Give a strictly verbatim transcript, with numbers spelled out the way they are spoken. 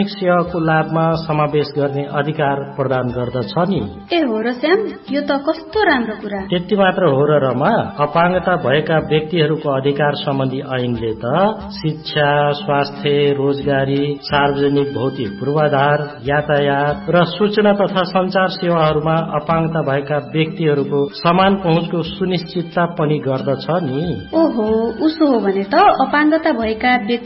प्रशासनिक सेवाको लाभमा समावेश गर्ने अधिकार प्रदान गर्दछ नि। ए हो र श्याम, यो त कस्तो राम्रो कुरा। त्यति मात्र हो र रमा, अपाङ्गता भएका व्यक्तिहरूको अधिकार सम्बन्धी ऐनले त शिक्षा, स्वास्थ्य, रोजगारी, सार्वजनिक भौतिक पूर्वाधार, यातायात र सूचना तथा संचार सेवाहरूमा अपाङ्गता भएका व्यक्तिहरूको समान पहुँचको सुनिश्चितता पनि गर्दछ नि। ओहो, उसो हो भने त अपाङ्गता भएका व्यक्ति